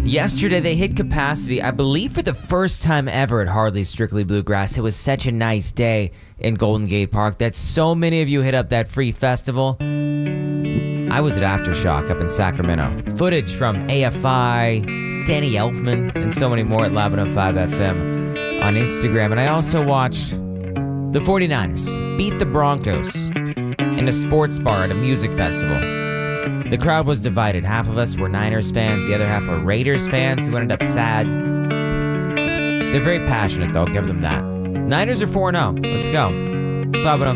Yesterday, they hit capacity, I believe for the first time ever at Hardly Strictly Bluegrass. It was such a nice day in Golden Gate Park that so many of you hit up that free festival. I was at Aftershock up in Sacramento. Footage from AFI, Danny Elfman, and so many more at 1105 FM on Instagram. And I also watched the 49ers beat the Broncos in a sports bar at a music festival. The crowd was divided. Half of us were Niners fans, the other half were Raiders fans who ended up sad. They're very passionate, though, I'll give them that. Niners are 4-0. Let's go. It's 11:05.